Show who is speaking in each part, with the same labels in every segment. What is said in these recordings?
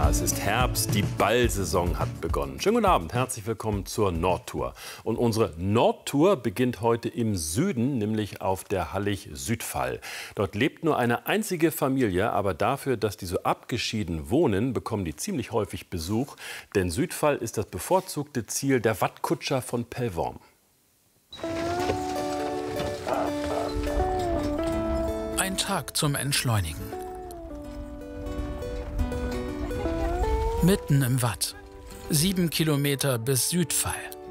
Speaker 1: Ja, es ist Herbst, die Ballsaison hat begonnen. Schönen guten Abend, herzlich willkommen zur Nordtour. Und unsere Nordtour beginnt heute im Süden, nämlich auf der Hallig-Südfall. Dort lebt nur eine einzige Familie, aber dafür, dass die so abgeschieden wohnen, bekommen die ziemlich häufig Besuch. Denn Südfall ist das bevorzugte Ziel der Wattkutscher von Pellworm.
Speaker 2: Ein Tag zum Entschleunigen. Mitten im Watt. 7 Kilometer bis Südfall.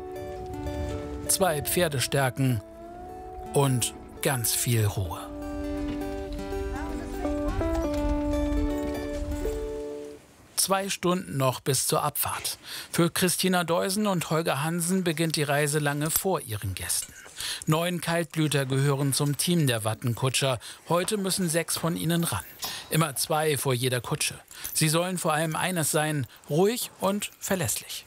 Speaker 2: 2 Pferdestärken und ganz viel Ruhe. Zwei Stunden noch bis zur Abfahrt. Für Christina Deusen und Holger Hansen beginnt die Reise lange vor ihren Gästen. 9 Kaltblüter gehören zum Team der Wattenkutscher. Heute müssen 6 von ihnen ran. Immer 2 vor jeder Kutsche. Sie sollen vor allem eines sein: ruhig und verlässlich.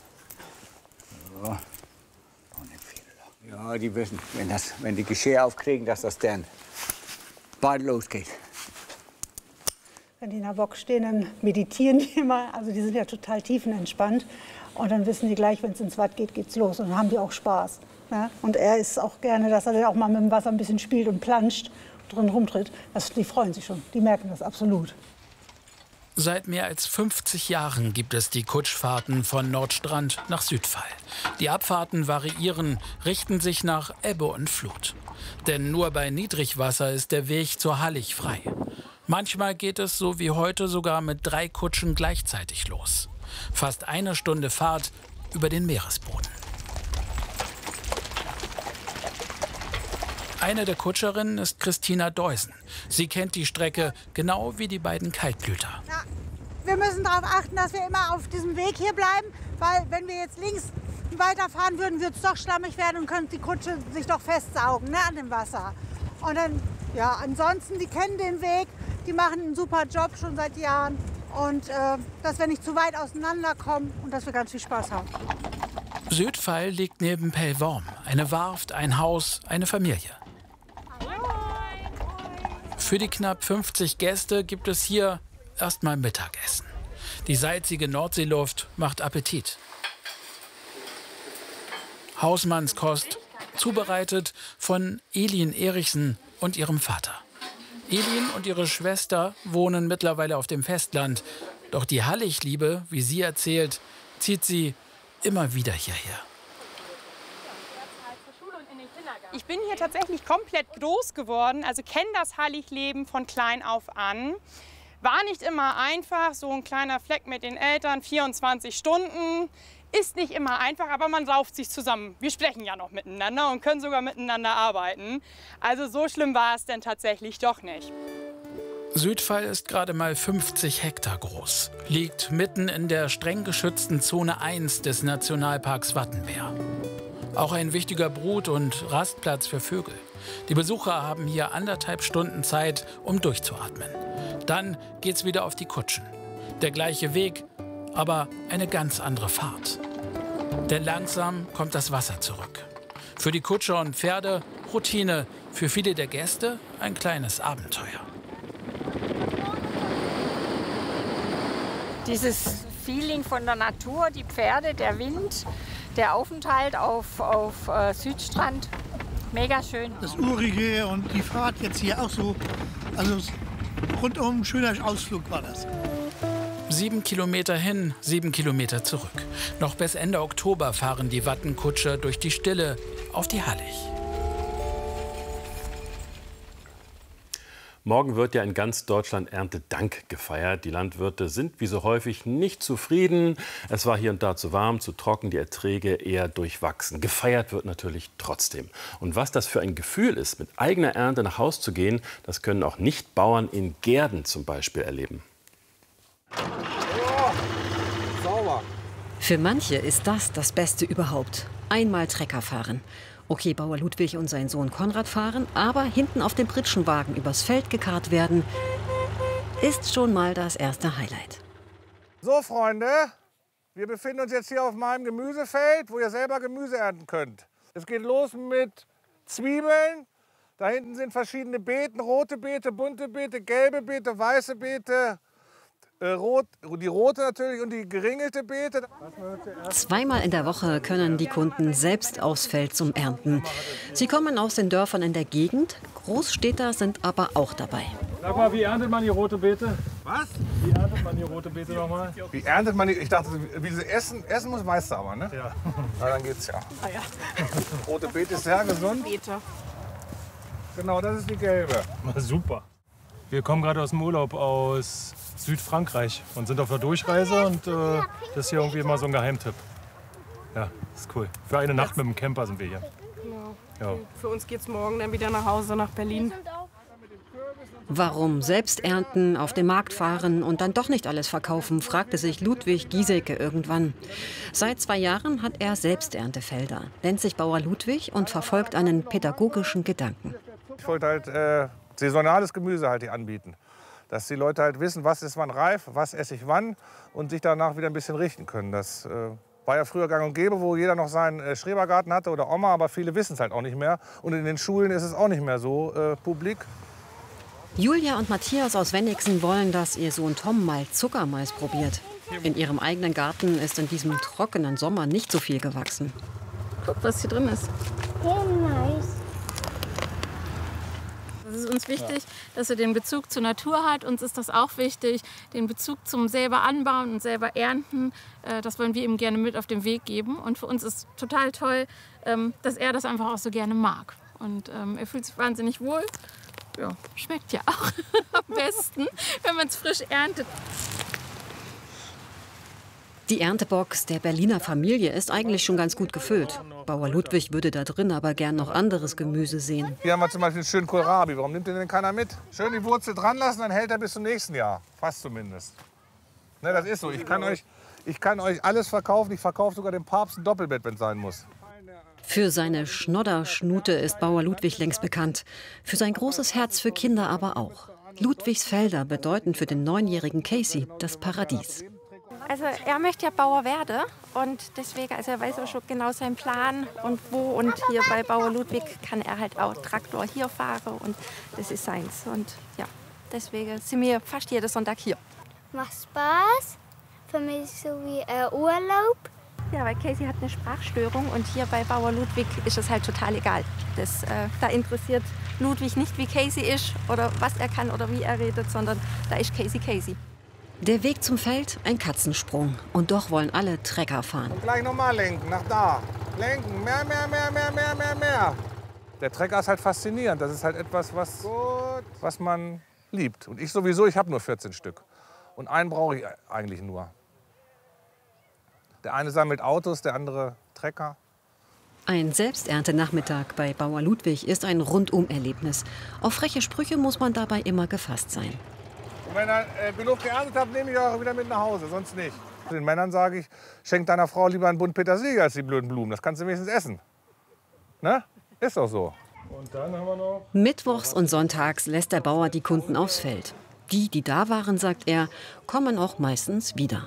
Speaker 3: Ja, die wissen, wenn die Geschirr aufkriegen, dass das dann bald losgeht.
Speaker 4: Wenn die in der Box stehen, dann meditieren die immer. Also die sind ja total tiefenentspannt. Und dann wissen die gleich, wenn es ins Watt geht, geht's los. Und dann haben die auch Spaß. Ja? Und er ist auch gerne, dass er dann auch mal mit dem Wasser ein bisschen spielt und planscht, drin rumtritt. Die freuen sich schon, die merken das absolut.
Speaker 2: Seit mehr als 50 Jahren gibt es die Kutschfahrten von Nordstrand nach Südfall. Die Abfahrten variieren, richten sich nach Ebbe und Flut. Denn nur bei Niedrigwasser ist der Weg zur Hallig frei. Manchmal geht es, so wie heute, sogar mit 3 Kutschen gleichzeitig los. Fast eine Stunde Fahrt über den Meeresboden. Eine der Kutscherinnen ist Christina Deusen. Sie kennt die Strecke genau wie die beiden Kaltblüter.
Speaker 4: Ja, wir müssen darauf achten, dass wir immer auf diesem Weg hier bleiben, weil wenn wir jetzt links weiterfahren würden, würde es doch schlammig werden und könnte die Kutsche sich doch festsaugen, ne, an dem Wasser. Und dann, ja, ansonsten, die kennen den Weg, die machen einen super Job schon seit Jahren. Und dass wir nicht zu weit auseinanderkommen und dass wir ganz viel Spaß haben.
Speaker 2: Südfall liegt neben Pellworm. Eine Warft, ein Haus, eine Familie. Für die knapp 50 Gäste gibt es hier erstmal Mittagessen. Die salzige Nordseeluft macht Appetit. Hausmannskost, zubereitet von Elin Erichsen und ihrem Vater. Elin und ihre Schwester wohnen mittlerweile auf dem Festland. Doch die Hallig-Liebe, wie sie erzählt, zieht sie immer wieder hierher.
Speaker 5: Ich bin hier tatsächlich komplett groß geworden, also kenne das Hallig-Leben von klein auf an. War nicht immer einfach, so ein kleiner Fleck mit den Eltern, 24 Stunden. Ist nicht immer einfach, aber man rauft sich zusammen. Wir sprechen ja noch miteinander und können sogar miteinander arbeiten. Also so schlimm war es denn tatsächlich doch nicht.
Speaker 2: Südfall ist gerade mal 50 Hektar groß, liegt mitten in der streng geschützten Zone 1 des Nationalparks Wattenmeer. Auch ein wichtiger Brut- und Rastplatz für Vögel. Die Besucher haben hier 1,5 Stunden Zeit, um durchzuatmen. Dann geht's wieder auf die Kutschen. Der gleiche Weg, aber eine ganz andere Fahrt. Denn langsam kommt das Wasser zurück. Für die Kutscher und Pferde Routine, für viele der Gäste ein kleines Abenteuer.
Speaker 6: Dieses Feeling von der Natur, die Pferde, der Wind, der Aufenthalt auf Südstrand, mega schön.
Speaker 7: Das Urige und die Fahrt jetzt hier auch so, also rundum ein schöner Ausflug war das.
Speaker 2: 7 Kilometer hin, 7 Kilometer zurück. Noch bis Ende Oktober fahren die Wattenkutscher durch die Stille auf die Hallig.
Speaker 1: Morgen wird ja in ganz Deutschland Erntedank gefeiert. Die Landwirte sind wie so häufig nicht zufrieden. Es war hier und da zu warm, zu trocken, die Erträge eher durchwachsen. Gefeiert wird natürlich trotzdem. Und was das für ein Gefühl ist, mit eigener Ernte nach Haus zu gehen, das können auch Nichtbauern in Gehrden zum Beispiel erleben.
Speaker 8: Für manche ist das Beste überhaupt. Einmal Trecker fahren. Okay, Bauer Ludwig und sein Sohn Konrad fahren, aber hinten auf dem Pritschenwagen übers Feld gekarrt werden, ist schon mal das erste Highlight.
Speaker 9: So, Freunde, wir befinden uns jetzt hier auf meinem Gemüsefeld, wo ihr selber Gemüse ernten könnt. Es geht los mit Zwiebeln. Da hinten sind verschiedene Beeten, rote Beete, bunte Beete, gelbe Beete, weiße Beete, Die rote natürlich und die geringelte Beete.
Speaker 8: Zweimal in der Woche können die Kunden selbst aufs Feld zum Ernten. Sie kommen aus den Dörfern in der Gegend. Großstädter sind aber auch dabei.
Speaker 10: Sag mal, wie erntet man die rote Beete?
Speaker 9: Was?
Speaker 10: Wie erntet man die rote Beete nochmal?
Speaker 9: Wie erntet man die? Ich dachte, wie sie essen muss, weißt du aber, ne?
Speaker 10: Ja.
Speaker 9: Na, dann geht's ja.
Speaker 6: Ah, ja.
Speaker 9: Rote Beete ist sehr gesund.
Speaker 6: Beete.
Speaker 9: Genau, das ist die gelbe.
Speaker 10: Super. Wir kommen gerade aus dem Urlaub aus Südfrankreich und sind auf der Durchreise und das ist hier irgendwie immer so ein Geheimtipp. Ja, ist cool. Für eine Nacht mit dem Camper sind wir hier.
Speaker 11: Genau.
Speaker 10: Ja.
Speaker 11: Für uns geht's morgen dann wieder nach Hause, nach Berlin.
Speaker 8: Warum selbst ernten, auf den Markt fahren und dann doch nicht alles verkaufen, fragte sich Ludwig Giesecke irgendwann. Seit 2 Jahren hat er Selbsterntefelder, nennt sich Bauer Ludwig und verfolgt einen pädagogischen Gedanken.
Speaker 9: Ich wollte halt saisonales Gemüse halt hier anbieten. Dass die Leute halt wissen, was ist wann reif, was esse ich wann und sich danach wieder ein bisschen richten können. Das war ja früher gang und gäbe, wo jeder noch seinen Schrebergarten hatte oder Oma, aber viele wissen es halt auch nicht mehr. Und in den Schulen ist es auch nicht mehr so publik.
Speaker 8: Julia und Matthias aus Wenigsen wollen, dass ihr Sohn Tom mal Zuckermais probiert. In ihrem eigenen Garten ist in diesem trockenen Sommer nicht so viel gewachsen.
Speaker 11: Guck, was hier drin ist.
Speaker 12: Mais.
Speaker 11: Es ist uns wichtig, dass er den Bezug zur Natur hat. Uns ist das auch wichtig, den Bezug zum selber anbauen und selber ernten. Das wollen wir ihm gerne mit auf den Weg geben. Und für uns ist total toll, dass er das einfach auch so gerne mag. Und er fühlt sich wahnsinnig wohl. Ja, schmeckt ja auch am besten, wenn man es frisch erntet.
Speaker 8: Die Erntebox der Berliner Familie ist eigentlich schon ganz gut gefüllt. Bauer Ludwig würde da drin aber gern noch anderes Gemüse sehen.
Speaker 9: Hier haben wir zum Beispiel einen schönen Kohlrabi. Warum nimmt den denn keiner mit? Schön die Wurzel dran lassen, dann hält er bis zum nächsten Jahr. Fast zumindest. Ne, das ist so. Ich kann euch alles verkaufen. Ich verkaufe sogar dem Papst ein Doppelbett, wenn es sein muss.
Speaker 8: Für seine Schnodderschnute ist Bauer Ludwig längst bekannt. Für sein großes Herz für Kinder aber auch. Ludwigs Felder bedeuten für den 9-jährigen Casey das Paradies.
Speaker 13: Also er möchte ja Bauer werden und deswegen, also er weiß auch schon genau seinen Plan und wo. Und hier bei Bauer Ludwig kann er halt auch Traktor hier fahren und das ist seins. Und ja, deswegen sind wir fast jeden Sonntag hier.
Speaker 12: Macht Spaß, für mich so wie Urlaub.
Speaker 13: Ja, weil Casey hat eine Sprachstörung und hier bei Bauer Ludwig ist es halt total egal. Da interessiert Ludwig nicht, wie Casey ist oder was er kann oder wie er redet, sondern da ist Casey Casey.
Speaker 8: Der Weg zum Feld, ein Katzensprung. Und doch wollen alle Trecker fahren.
Speaker 9: Und gleich nochmal lenken, nach da. Lenken, mehr. Der Trecker ist halt faszinierend. Das ist halt etwas, was man liebt. Und ich sowieso, ich habe nur 14 Stück. Und einen brauche ich eigentlich nur. Der eine sammelt Autos, der andere Trecker.
Speaker 8: Ein Selbsterntenachmittag bei Bauer Ludwig ist ein Rundum-Erlebnis. Auf freche Sprüche muss man dabei immer gefasst sein.
Speaker 9: Und wenn ihr genug geerntet habt, nehme ich auch wieder mit nach Hause, sonst nicht. Den Männern sage ich, schenk deiner Frau lieber einen Bund Petersilie als die blöden Blumen. Das kannst du wenigstens essen. Ne? Ist doch so.
Speaker 10: Und dann haben wir noch...
Speaker 8: Mittwochs und sonntags lässt der Bauer die Kunden aufs Feld. Die da waren, sagt er, kommen auch meistens wieder.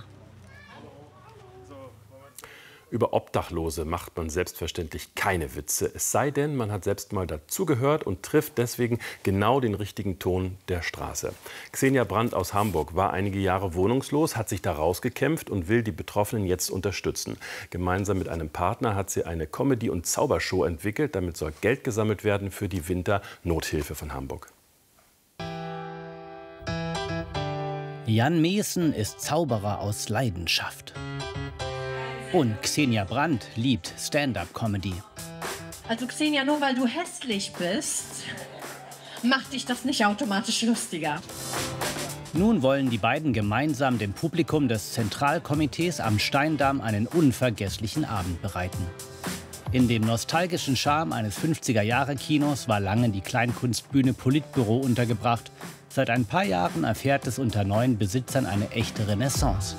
Speaker 1: Über Obdachlose macht man selbstverständlich keine Witze. Es sei denn, man hat selbst mal dazugehört und trifft deswegen genau den richtigen Ton der Straße. Xenia Brandt aus Hamburg war einige Jahre wohnungslos, hat sich da rausgekämpft und will die Betroffenen jetzt unterstützen. Gemeinsam mit einem Partner hat sie eine Comedy- und Zaubershow entwickelt. Damit soll Geld gesammelt werden für die Winternothilfe von Hamburg.
Speaker 14: Jan Meessen ist Zauberer aus Leidenschaft. Und Xenia Brandt liebt Stand-up-Comedy.
Speaker 15: Also Xenia, nur weil du hässlich bist, macht dich das nicht automatisch lustiger.
Speaker 14: Nun wollen die beiden gemeinsam dem Publikum des Zentralkomitees am Steindamm einen unvergesslichen Abend bereiten. In dem nostalgischen Charme eines 50er-Jahre-Kinos war lange die Kleinkunstbühne Politbüro untergebracht. Seit ein paar Jahren erfährt es unter neuen Besitzern eine echte Renaissance.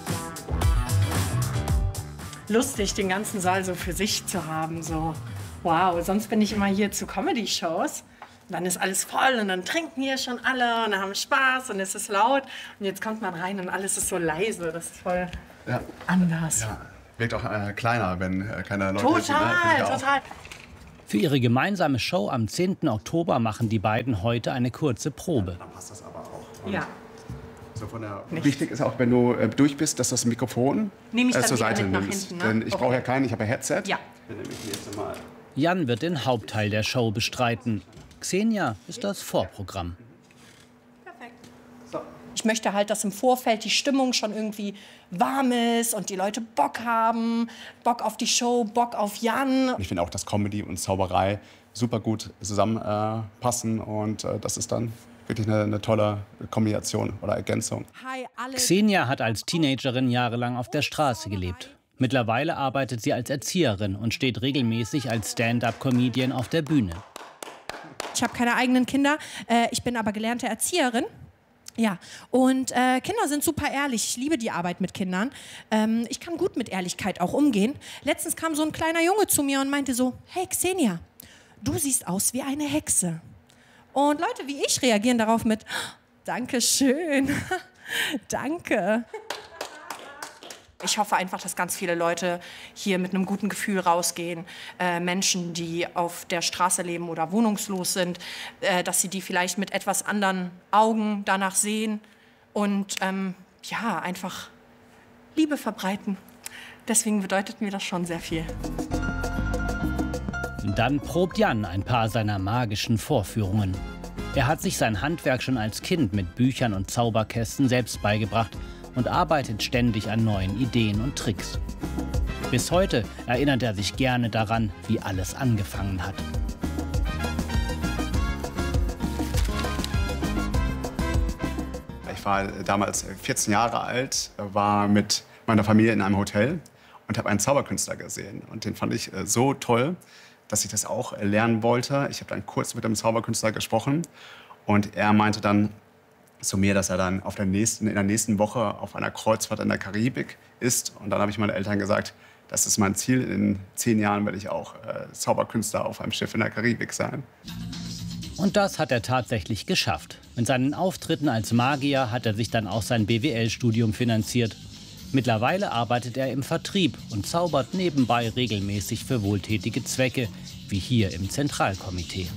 Speaker 15: Lustig, den ganzen Saal so für sich zu haben. So, wow, sonst bin ich immer hier zu Comedy-Shows. Dann ist alles voll und dann trinken hier schon alle und dann haben wir Spaß und es ist laut. Und jetzt kommt man rein und alles ist so leise. Das ist voll anders.
Speaker 16: Ja, wirkt auch kleiner, wenn keine Leute
Speaker 15: Total.
Speaker 14: Für ihre gemeinsame Show am 10. Oktober machen die beiden heute eine kurze Probe.
Speaker 16: Dann passt das aber auch.
Speaker 15: Ja.
Speaker 16: So Also wichtig ist auch, wenn du durch bist, dass das Mikrofon zur Seite nimmst.
Speaker 15: Hinten, ne?
Speaker 16: Denn ich brauche ja keinen, ich habe ein Headset.
Speaker 15: Ja.
Speaker 16: Dann nehme ich die jetzt mal.
Speaker 14: Jan wird den Hauptteil der Show bestreiten. Xenia ist das Vorprogramm.
Speaker 15: Ich möchte halt, dass im Vorfeld die Stimmung schon irgendwie warm ist und die Leute Bock haben, Bock auf die Show, Bock auf Jan.
Speaker 16: Ich finde auch, dass Comedy und Zauberei super gut zusammenpassen und das ist dann wirklich eine tolle Kombination oder Ergänzung.
Speaker 14: Xenia hat als Teenagerin jahrelang auf der Straße gelebt. Mittlerweile arbeitet sie als Erzieherin und steht regelmäßig als Stand-up-Comedian auf der Bühne.
Speaker 15: Ich habe keine eigenen Kinder, ich bin aber gelernte Erzieherin. Ja, und Kinder sind super ehrlich. Ich liebe die Arbeit mit Kindern. Ich kann gut mit Ehrlichkeit auch umgehen. Letztens kam so ein kleiner Junge zu mir und meinte so, hey Xenia, du siehst aus wie eine Hexe. Und Leute wie ich reagieren darauf mit, Dankeschön, danke. Ich hoffe einfach, dass ganz viele Leute hier mit einem guten Gefühl rausgehen. Menschen, die auf der Straße leben oder wohnungslos sind, dass sie die vielleicht mit etwas anderen Augen danach sehen und ja, einfach Liebe verbreiten. Deswegen bedeutet mir das schon sehr viel.
Speaker 14: Dann probt Jan ein paar seiner magischen Vorführungen. Er hat sich sein Handwerk schon als Kind mit Büchern und Zauberkästen selbst beigebracht und arbeitet ständig an neuen Ideen und Tricks. Bis heute erinnert er sich gerne daran, wie alles angefangen hat.
Speaker 16: Ich war damals 14 Jahre alt, war mit meiner Familie in einem Hotel und habe einen Zauberkünstler gesehen. Und den fand ich so toll, dass ich das auch lernen wollte. Ich habe dann kurz mit dem Zauberkünstler gesprochen und er meinte dann zu mir, dass er dann in der nächsten Woche auf einer Kreuzfahrt in der Karibik ist. Und dann habe ich meinen Eltern gesagt, das ist mein Ziel. In 10 Jahren werde ich auch Zauberkünstler auf einem Schiff in der Karibik sein.
Speaker 14: Und das hat er tatsächlich geschafft. Mit seinen Auftritten als Magier hat er sich dann auch sein BWL-Studium finanziert. Mittlerweile arbeitet er im Vertrieb und zaubert nebenbei regelmäßig für wohltätige Zwecke, wie hier im Zentralkomitee.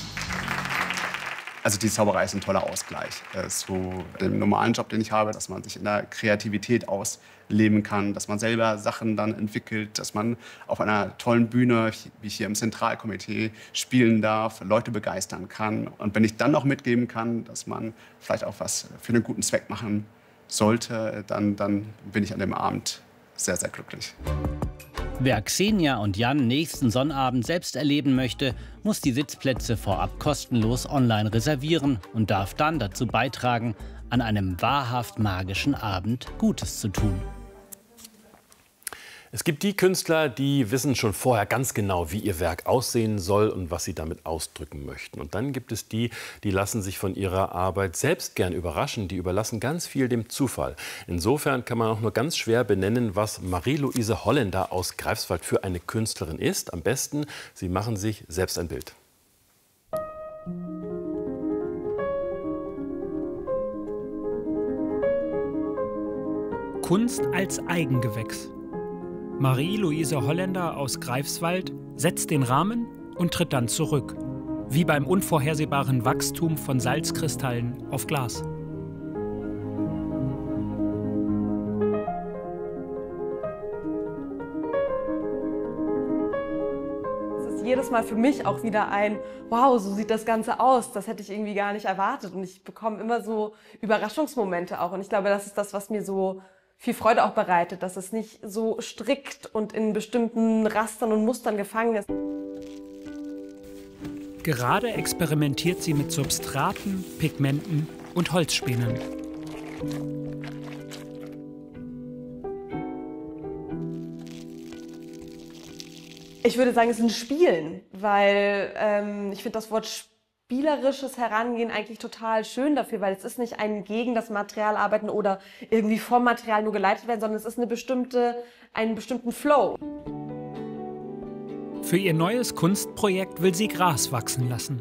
Speaker 16: Also die Zauberei ist ein toller Ausgleich zu dem normalen Job, den ich habe, dass man sich in der Kreativität ausleben kann, dass man selber Sachen dann entwickelt, dass man auf einer tollen Bühne, wie hier im Zentralkomitee, spielen darf, Leute begeistern kann. Und wenn ich dann noch mitgeben kann, dass man vielleicht auch was für einen guten Zweck machen sollte, dann bin ich an dem Abend sehr, sehr glücklich.
Speaker 14: Wer Xenia und Jan nächsten Sonnabend selbst erleben möchte, muss die Sitzplätze vorab kostenlos online reservieren und darf dann dazu beitragen, an einem wahrhaft magischen Abend Gutes zu tun.
Speaker 1: Es gibt die Künstler, die wissen schon vorher ganz genau, wie ihr Werk aussehen soll und was sie damit ausdrücken möchten. Und dann gibt es die, die lassen sich von ihrer Arbeit selbst gern überraschen. Die überlassen ganz viel dem Zufall. Insofern kann man auch nur ganz schwer benennen, was Marie-Louise Holländer aus Greifswald für eine Künstlerin ist. Am besten, Sie machen sich selbst ein Bild.
Speaker 17: Kunst als Eigengewächs. Marie-Louise Holländer aus Greifswald setzt den Rahmen und tritt dann zurück, wie beim unvorhersehbaren Wachstum von Salzkristallen auf Glas.
Speaker 18: Es ist jedes Mal für mich auch wieder ein wow, so sieht das Ganze aus, das hätte ich irgendwie gar nicht erwartet. Und ich bekomme immer so Überraschungsmomente auch. Und ich glaube, das ist das, was mir so viel Freude auch bereitet, dass es nicht so strikt und in bestimmten Rastern und Mustern gefangen ist.
Speaker 17: Gerade experimentiert sie mit Substraten, Pigmenten und Holzspänen.
Speaker 18: Ich würde sagen, es sind Spielen, weil ich finde das Wort spielerisches Herangehen eigentlich total schön dafür, weil es ist nicht ein gegen das Material arbeiten oder irgendwie vom Material nur geleitet werden, sondern es ist einen bestimmten Flow.
Speaker 17: Für ihr neues Kunstprojekt will sie Gras wachsen lassen.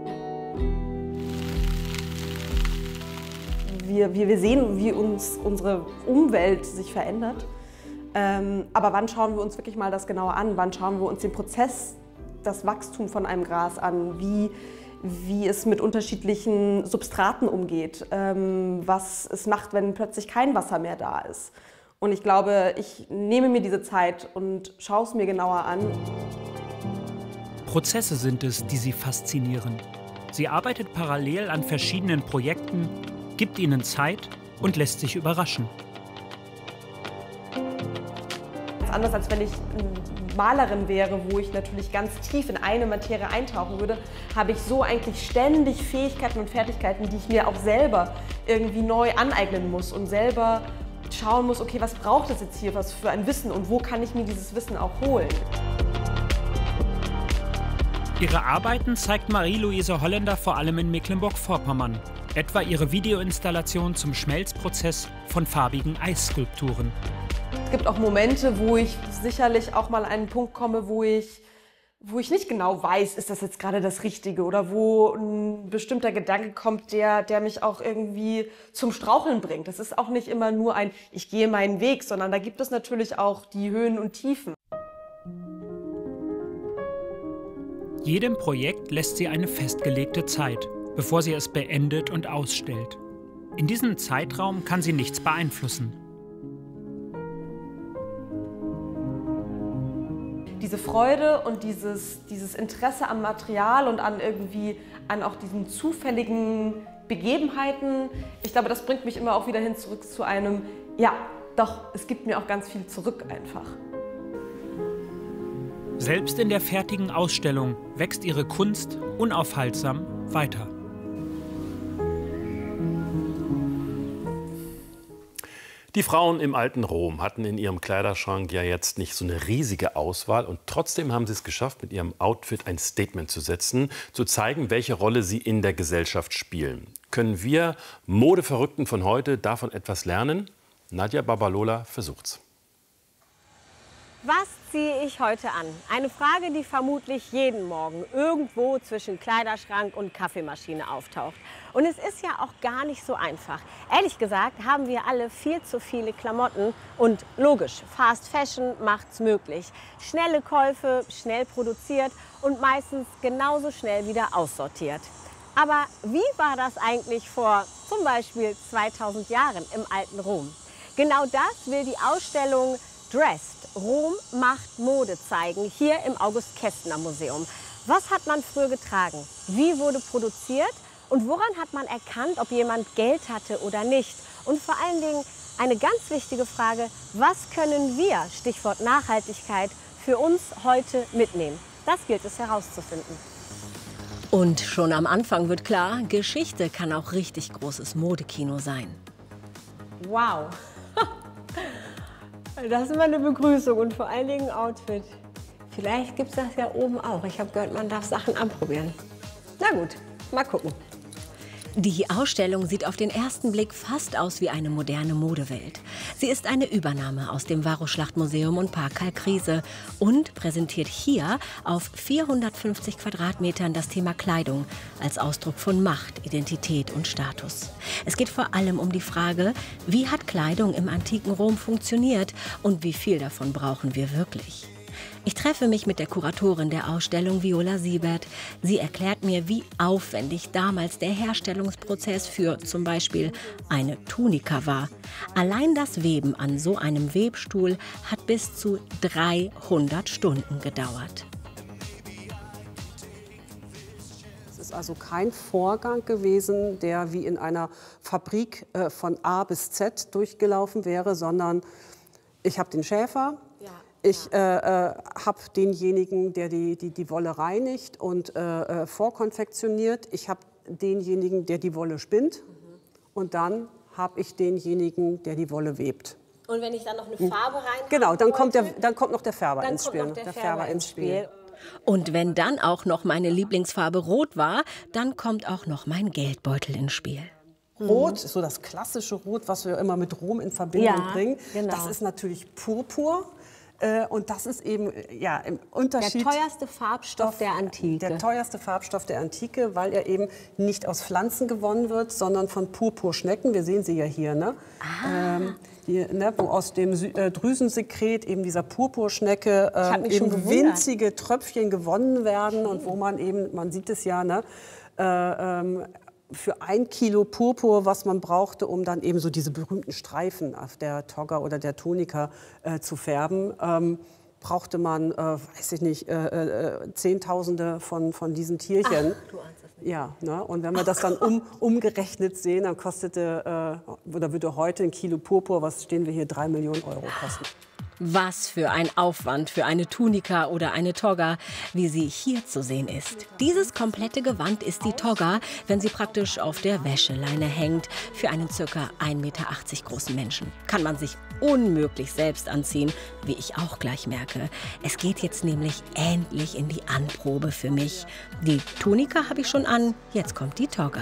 Speaker 18: Wir sehen, wie uns unsere Umwelt sich verändert. Aber wann schauen wir uns wirklich mal das genauer an? Wann schauen wir uns den Prozess, das Wachstum von einem Gras an? wie es mit unterschiedlichen Substraten umgeht, was es macht, wenn plötzlich kein Wasser mehr da ist. Und ich glaube, ich nehme mir diese Zeit und schaue es mir genauer an.
Speaker 17: Prozesse sind es, die sie faszinieren. Sie arbeitet parallel an verschiedenen Projekten, gibt ihnen Zeit und lässt sich überraschen.
Speaker 18: Anders als wenn ich Malerin wäre, wo ich natürlich ganz tief in eine Materie eintauchen würde, habe ich so eigentlich ständig Fähigkeiten und Fertigkeiten, die ich mir auch selber irgendwie neu aneignen muss und selber schauen muss, okay, was braucht es jetzt hier, was für ein Wissen und wo kann ich mir dieses Wissen auch holen.
Speaker 17: Ihre Arbeiten zeigt Marie-Louise Holländer vor allem in Mecklenburg-Vorpommern. Etwa ihre Videoinstallation zum Schmelzprozess von farbigen Eisskulpturen.
Speaker 18: Es gibt auch Momente, wo ich sicherlich auch mal an einen Punkt komme, wo ich nicht genau weiß, ist das jetzt gerade das Richtige oder wo ein bestimmter Gedanke kommt, der mich auch irgendwie zum Straucheln bringt. Das ist auch nicht immer nur ein ich gehe meinen Weg, sondern da gibt es natürlich auch die Höhen und Tiefen.
Speaker 17: Jedem Projekt lässt sie eine festgelegte Zeit, bevor sie es beendet und ausstellt. In diesem Zeitraum kann sie nichts beeinflussen.
Speaker 18: Diese Freude und dieses Interesse am Material und an auch diesen zufälligen Begebenheiten, ich glaube, das bringt mich immer auch wieder hin zurück zu einem, ja, doch, es gibt mir auch ganz viel zurück einfach.
Speaker 17: Selbst in der fertigen Ausstellung wächst ihre Kunst unaufhaltsam weiter.
Speaker 1: Die Frauen im alten Rom hatten in ihrem Kleiderschrank ja jetzt nicht so eine riesige Auswahl. Und trotzdem haben sie es geschafft, mit ihrem Outfit ein Statement zu setzen, zu zeigen, welche Rolle sie in der Gesellschaft spielen. Können wir Modeverrückten von heute davon etwas lernen? Nadja Babalola versucht's.
Speaker 19: Was ziehe ich heute an? Eine Frage, die vermutlich jeden Morgen irgendwo zwischen Kleiderschrank und Kaffeemaschine auftaucht. Und es ist ja auch gar nicht so einfach. Ehrlich gesagt haben wir alle viel zu viele Klamotten und logisch, Fast Fashion macht's möglich. Schnelle Käufe, schnell produziert und meistens genauso schnell wieder aussortiert. Aber wie war das eigentlich vor zum Beispiel 2000 Jahren im alten Rom? Genau das will die Ausstellung Dressed, Rom macht Mode zeigen, hier im August-Kästner-Museum. Was hat man früher getragen? Wie wurde produziert? Und woran hat man erkannt, ob jemand Geld hatte oder nicht? Und vor allen Dingen eine ganz wichtige Frage, was können wir, Stichwort Nachhaltigkeit, für uns heute mitnehmen? Das gilt es herauszufinden.
Speaker 8: Und schon am Anfang wird klar, Geschichte kann auch richtig großes Modekino sein.
Speaker 19: Wow. Das ist mal eine Begrüßung und vor allen Dingen ein Outfit. Vielleicht gibt es das ja oben auch. Ich habe gehört, man darf Sachen anprobieren. Na gut, mal gucken.
Speaker 8: Die Ausstellung sieht auf den ersten Blick fast aus wie eine moderne Modewelt. Sie ist eine Übernahme aus dem Varroschlachtmuseum und Park Kalkriese und präsentiert hier auf 450 Quadratmetern das Thema Kleidung als Ausdruck von Macht, Identität und Status. Es geht vor allem um die Frage, wie hat Kleidung im antiken Rom funktioniert und wie viel davon brauchen wir wirklich? Ich treffe mich mit der Kuratorin der Ausstellung, Viola Siebert. Sie erklärt mir, wie aufwendig damals der Herstellungsprozess für zum Beispiel eine Tunika war. Allein das Weben an so einem Webstuhl hat bis zu 300 Stunden gedauert.
Speaker 20: Es ist also kein Vorgang gewesen, der wie in einer Fabrik von A bis Z durchgelaufen wäre, sondern ich habe den Schäfer. Ich habe denjenigen, der die Wolle reinigt und vorkonfektioniert. Ich habe denjenigen, der die Wolle spinnt. Und dann habe ich denjenigen, der die Wolle webt.
Speaker 19: Und wenn ich dann noch eine Farbe rein
Speaker 20: Genau, dann kommt noch der Färber ins Spiel.
Speaker 19: Noch der Färber ins Spiel.
Speaker 8: Und wenn dann auch noch meine Lieblingsfarbe rot war, dann kommt auch noch mein Geldbeutel ins Spiel.
Speaker 20: Rot, so das klassische Rot, was wir immer mit Rom in Verbindung bringen. Genau. Das ist natürlich Purpur. Und das ist eben ja, im Unterschied...
Speaker 19: Der teuerste Farbstoff der Antike.
Speaker 20: Der teuerste Farbstoff der Antike, weil er eben nicht aus Pflanzen gewonnen wird, sondern von Purpurschnecken. Wir sehen sie ja hier, ne? Wo aus dem Drüsensekret eben dieser Purpurschnecke eben winzige Tröpfchen gewonnen werden und wo man eben, man sieht es ja, ne? für 1 Kilo Purpur, was man brauchte, um dann eben so diese berühmten Streifen auf der Toga oder der Tunika zu färben, brauchte man, weiß ich nicht, Zehntausende von diesen Tierchen.
Speaker 19: Ach, du ahnst es nicht.
Speaker 20: Ja, ne? Und wenn wir das dann umgerechnet sehen, dann kostete, oder würde heute 1 Kilo Purpur, was stehen wir hier, 3 Millionen Euro kosten.
Speaker 19: Was für ein Aufwand für eine Tunika oder eine Toga, wie sie hier zu sehen ist. Dieses komplette Gewand ist die Toga, wenn sie praktisch auf der Wäscheleine hängt. Für einen ca. 1,80 Meter großen Menschen kann man sich unmöglich selbst anziehen, wie ich auch gleich merke. Es geht jetzt nämlich endlich in die Anprobe für mich. Die Tunika habe ich schon an, jetzt kommt die Toga.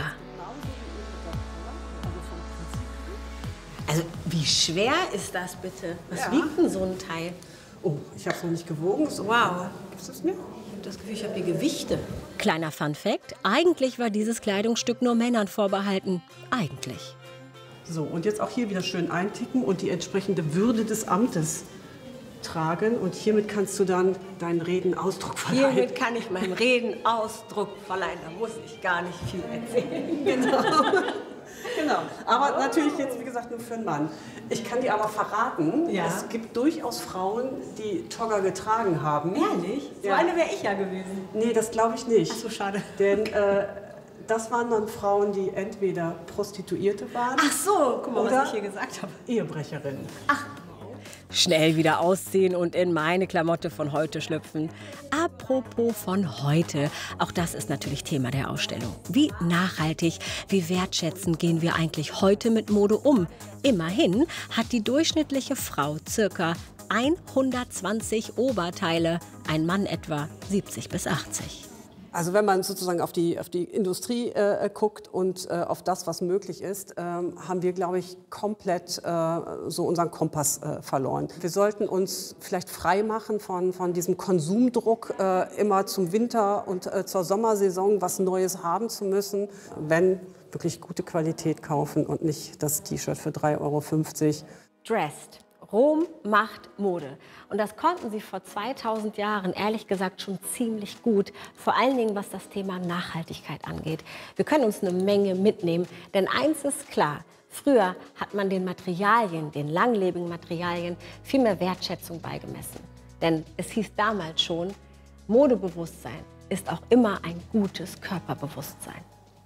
Speaker 19: Also wie schwer ist das bitte? Was wiegt denn so ein Teil?
Speaker 20: Oh, ich habe es noch nicht gewogen. So.
Speaker 19: Wow.
Speaker 20: Gibst du es mir?
Speaker 19: Ich habe das Gefühl, ich habe hier Gewichte. Kleiner Fun-Fact, eigentlich war dieses Kleidungsstück nur Männern vorbehalten. Eigentlich.
Speaker 20: So, und jetzt auch hier wieder schön einticken und die entsprechende Würde des Amtes tragen. Und hiermit kannst du dann deinen Reden Ausdruck verleihen.
Speaker 19: Hiermit kann ich meinem Reden Ausdruck verleihen. Da muss ich gar nicht viel erzählen.
Speaker 20: Genau. Genau, aber natürlich jetzt, wie gesagt, nur für einen Mann. Ich kann dir aber verraten, es gibt durchaus Frauen, die Toga getragen haben.
Speaker 19: Ehrlich? So eine wäre ich ja gewesen.
Speaker 20: Nee, das glaube ich nicht.
Speaker 19: Ach so, schade.
Speaker 20: Denn das waren dann Frauen, die entweder Prostituierte waren.
Speaker 19: Ach so, guck mal,
Speaker 20: oder
Speaker 19: was ich hier gesagt habe.
Speaker 20: Ehebrecherinnen.
Speaker 19: Ach. Schnell wieder ausziehen und in meine Klamotte von heute schlüpfen. Apropos von heute, auch das ist natürlich Thema der Ausstellung. Wie nachhaltig, wie wertschätzend gehen wir eigentlich heute mit Mode um? Immerhin hat die durchschnittliche Frau ca. 120 Oberteile, ein Mann etwa 70 bis 80.
Speaker 20: Also wenn man sozusagen auf die Industrie guckt und auf das, was möglich ist, haben wir, glaube ich, komplett so unseren Kompass verloren. Wir sollten uns vielleicht frei machen von diesem Konsumdruck, immer zum Winter und zur Sommersaison was Neues haben zu müssen, wenn wirklich gute Qualität kaufen und nicht das T-Shirt für 3,50 Euro.
Speaker 19: Dressed. Rom macht Mode. Und das konnten sie vor 2000 Jahren, ehrlich gesagt, schon ziemlich gut. Vor allen Dingen, was das Thema Nachhaltigkeit angeht. Wir können uns eine Menge mitnehmen. Denn eins ist klar, früher hat man den Materialien, den langlebigen Materialien, viel mehr Wertschätzung beigemessen. Denn es hieß damals schon, Modebewusstsein ist auch immer ein gutes Körperbewusstsein.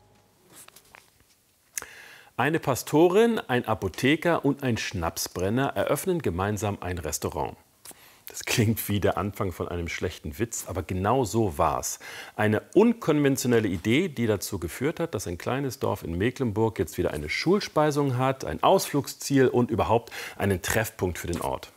Speaker 1: Eine Pastorin, ein Apotheker und ein Schnapsbrenner eröffnen gemeinsam ein Restaurant. Das klingt wie der Anfang von einem schlechten Witz, aber genau so war's. Eine unkonventionelle Idee, die dazu geführt hat, dass ein kleines Dorf in Mecklenburg jetzt wieder eine Schulspeisung hat, ein Ausflugsziel und überhaupt einen Treffpunkt für den Ort.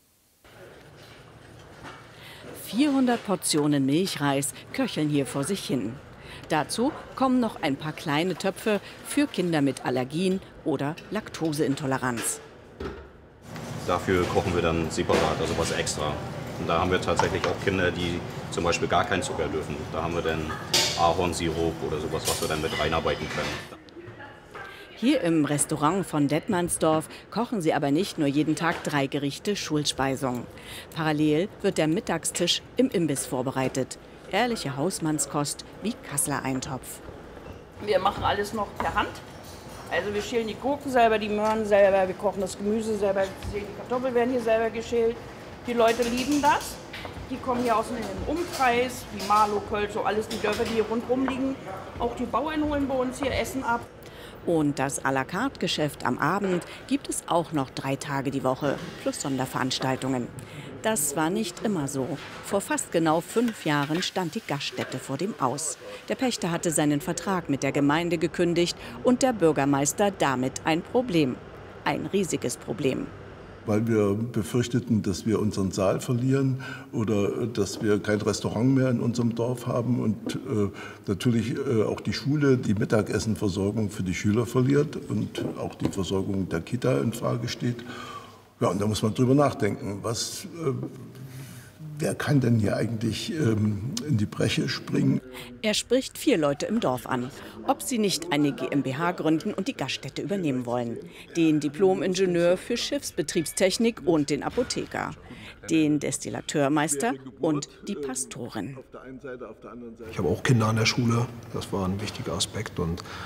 Speaker 21: 400 Portionen Milchreis köcheln hier vor sich hin. Dazu kommen noch ein paar kleine Töpfe für Kinder mit Allergien oder Laktoseintoleranz.
Speaker 22: Dafür kochen wir dann separat, also was extra. Und da haben wir tatsächlich auch Kinder, die zum Beispiel gar keinen Zucker dürfen. Da haben wir dann Ahornsirup oder sowas, was wir dann mit reinarbeiten können.
Speaker 21: Hier im Restaurant von Detmandsdorf kochen sie aber nicht nur jeden Tag 3 Gerichte Schulspeisung. Parallel wird der Mittagstisch im Imbiss vorbereitet. Ehrliche Hausmannskost wie Kasseler Eintopf.
Speaker 23: Wir machen alles noch per Hand. Also wir schälen die Gurken selber, die Möhren selber, wir kochen das Gemüse selber, die Kartoffeln werden hier selber geschält. Die Leute lieben das. Die kommen hier aus dem Umkreis, wie Marlow, Köln, so alles die Dörfer, die hier rundherum liegen. Auch die Bauern holen bei uns hier Essen ab.
Speaker 21: Und das à la carte Geschäft am Abend gibt es auch noch 3 Tage die Woche, plus Sonderveranstaltungen. Das war nicht immer so. Vor fast genau 5 Jahren stand die Gaststätte vor dem Aus. Der Pächter hatte seinen Vertrag mit der Gemeinde gekündigt und der Bürgermeister damit ein Problem. Ein riesiges Problem.
Speaker 24: Weil wir befürchteten, dass wir unseren Saal verlieren oder dass wir kein Restaurant mehr in unserem Dorf haben und natürlich auch die Schule die Mittagessenversorgung für die Schüler verliert und auch die Versorgung der Kita in Frage steht. Ja, und da muss man drüber nachdenken, wer kann denn hier eigentlich in die Bresche springen?
Speaker 21: Er spricht 4 Leute im Dorf an, ob sie nicht eine GmbH gründen und die Gaststätte übernehmen wollen. Den Diplom-Ingenieur für Schiffsbetriebstechnik und den Apotheker, den Destillateurmeister und die Pastorin.
Speaker 3: Ich habe auch Kinder an der Schule, das war ein wichtiger Aspekt. Und